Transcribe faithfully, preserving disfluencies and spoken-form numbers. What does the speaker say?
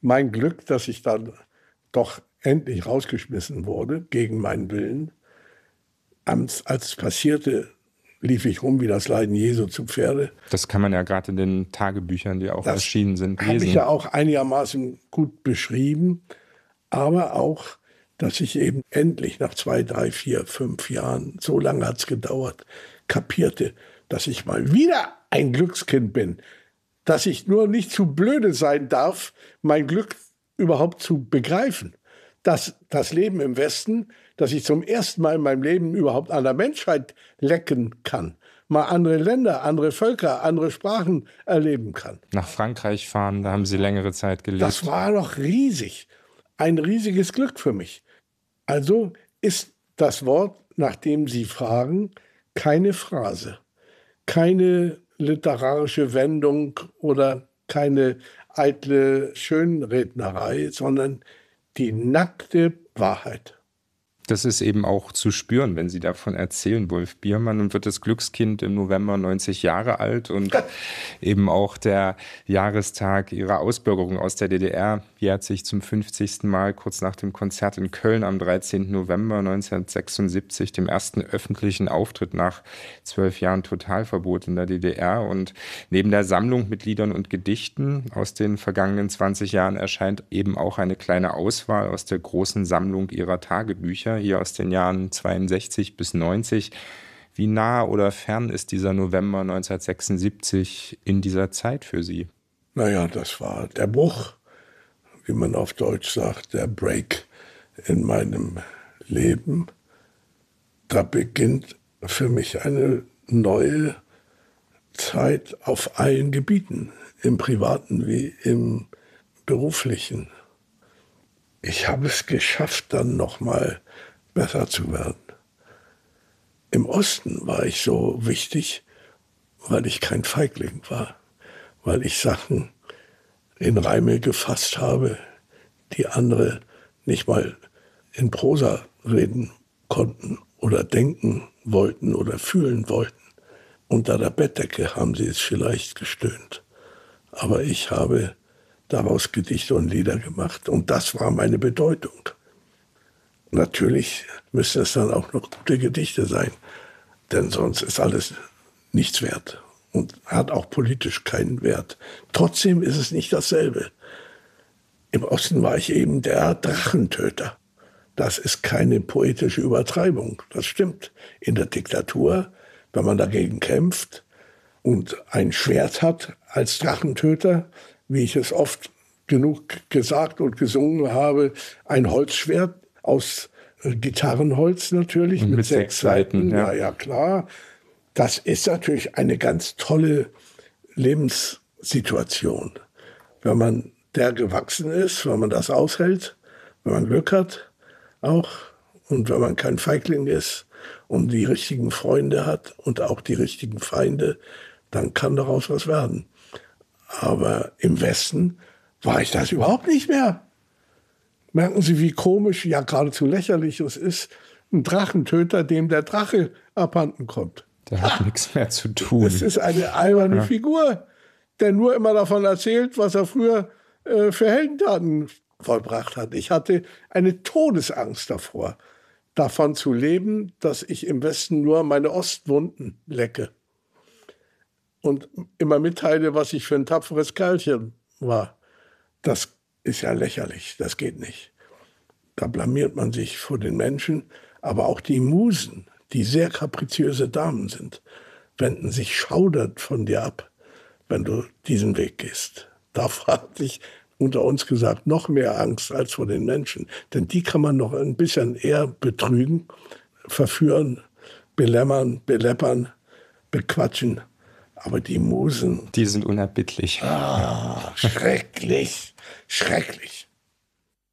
mein Glück, dass ich dann doch endlich rausgeschmissen wurde, gegen meinen Willen. Als es passierte, lief ich rum wie das Leiden Jesu zu Pferde. Das kann man ja gerade in den Tagebüchern, die auch das erschienen sind, lesen. Das habe ich ja auch einigermaßen gut beschrieben, aber auch, dass ich eben endlich nach zwei, drei, vier, fünf Jahren, so lange hat es gedauert, kapierte, dass ich mal wieder ein Glückskind bin, dass ich nur nicht zu blöde sein darf, mein Glück überhaupt zu begreifen. Dass das Leben im Westen, dass ich zum ersten Mal in meinem Leben überhaupt an der Menschheit lecken kann, mal andere Länder, andere Völker, andere Sprachen erleben kann. Nach Frankreich fahren, da haben Sie längere Zeit gelebt. Das war doch riesig, ein riesiges Glück für mich. Also ist das Wort, nach dem Sie fragen, keine Phrase, keine literarische Wendung oder keine eitle Schönrednerei, sondern die nackte Wahrheit. Das ist eben auch zu spüren, wenn Sie davon erzählen, Wolf Biermann. Und wird das Glückskind im November neunzig Jahre alt und eben auch der Jahrestag Ihrer Ausbürgerung aus der D D R jährt sich zum fünfzigsten Mal kurz nach dem Konzert in Köln am dreizehnten November neunzehnhundertsechsundsiebzig, dem ersten öffentlichen Auftritt nach zwölf Jahren Totalverbot in der D D R. Und neben der Sammlung mit Liedern und Gedichten aus den vergangenen zwanzig Jahren erscheint eben auch eine kleine Auswahl aus der großen Sammlung Ihrer Tagebücher, hier aus den Jahren zweiundsechzig bis neunzig. Wie nah oder fern ist dieser November neunzehnhundertsechsundsiebzig in dieser Zeit für Sie? Naja, das war der Bruch, wie man auf Deutsch sagt, der Break in meinem Leben. Da beginnt für mich eine neue Zeit auf allen Gebieten, im Privaten wie im Beruflichen. Ich habe es geschafft, dann noch mal besser zu werden. Im Osten war ich so wichtig, weil ich kein Feigling war, weil ich Sachen in Reime gefasst habe, die andere nicht mal in Prosa reden konnten oder denken wollten oder fühlen wollten. Unter der Bettdecke haben sie es vielleicht gestöhnt, aber ich habe daraus Gedichte und Lieder gemacht und das war meine Bedeutung. Natürlich müssen es dann auch noch gute Gedichte sein, denn sonst ist alles nichts wert und hat auch politisch keinen Wert. Trotzdem ist es nicht dasselbe. Im Osten war ich eben der Drachentöter. Das ist keine poetische Übertreibung, das stimmt. In der Diktatur, wenn man dagegen kämpft und ein Schwert hat als Drachentöter, wie ich es oft genug gesagt und gesungen habe, ein Holzschwert aus Gitarrenholz natürlich, mit, mit sechs Seiten, ja. ja, ja, klar. Das ist natürlich eine ganz tolle Lebenssituation. Wenn man der gewachsen ist, wenn man das aushält, wenn man Glück hat auch und wenn man kein Feigling ist und die richtigen Freunde hat und auch die richtigen Feinde, dann kann daraus was werden. Aber im Westen war ich das überhaupt nicht mehr. Merken Sie, wie komisch, ja geradezu lächerlich es ist, ein Drachentöter, dem der Drache abhanden kommt. Der hat ha, nichts mehr zu tun. Es ist eine alberne ja. Figur, der nur immer davon erzählt, was er früher äh, für Heldentaten vollbracht hat. Ich hatte eine Todesangst davor, davon zu leben, dass ich im Westen nur meine Ostwunden lecke und immer mitteile, was ich für ein tapferes Kerlchen war. Das ist ja lächerlich, das geht nicht. Da blamiert man sich vor den Menschen, aber auch die Musen, die sehr kapriziöse Damen sind, wenden sich schaudernd von dir ab, wenn du diesen Weg gehst. Davor hatte ich unter uns gesagt noch mehr Angst als vor den Menschen, denn die kann man noch ein bisschen eher betrügen, verführen, belämmern, beleppern, bequatschen. Aber die Musen... Die sind unerbittlich. Ah, schrecklich, schrecklich.